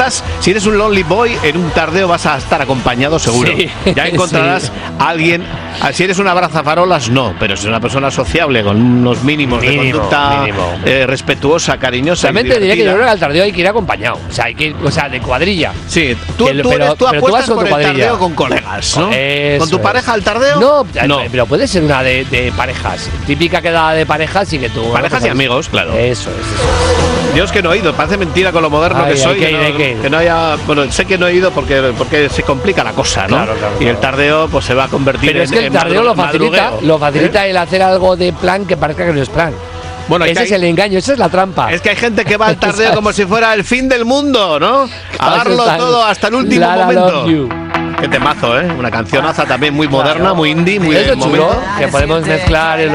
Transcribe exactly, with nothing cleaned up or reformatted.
estás, si eres un lonely boy, en un tardeo vas a estar acompañado seguro. Sí, ya encontrarás sí. a alguien. Si eres un abrazafarolas, no, pero si eres una persona sociable con unos mínimos Mínimo, de conducta mínimo. eh, respetuosa, cariñosa. Realmente y diría que yo divertida. creo que al tardeo hay que ir acompañado. O sea, hay que ir, o sea, de cuadrilla. Sí, tú, Que lo- tú, pero- eres- tú pero tú apuestas vas con por tu el cuadrilla. tardeo con colegas, ¿no? Eso ¿Con tu es. pareja al tardeo? No, no. pero puede ser una de, de parejas. Típica quedada de parejas y que tú. Parejas bueno, y amigos, claro. Eso es, eso Yo es que no he ido, parece mentira con lo moderno Ay, que soy. hay que que, ir, no, hay que ir. que no haya. Bueno, sé que no he ido porque, porque se complica la cosa, ¿no? Claro, claro, y el claro. tardeo pues se va a es. convertir Pero en. es que el en tardeo madru- lo facilita, madrugueo. lo facilita ¿Eh? el hacer algo de plan que parezca que no es plan. Bueno, es Ese que es hay- el engaño, esa es la trampa. Es que hay gente que va al tardeo ¿Sabes? como si fuera el fin del mundo, ¿no? A Eso darlo está- todo hasta el último La, la, momento. love you. Qué temazo, ¿eh? Una cancionaza también muy moderna, Claro. muy indie, muy Eso del es chulo, momento. que podemos mezclar el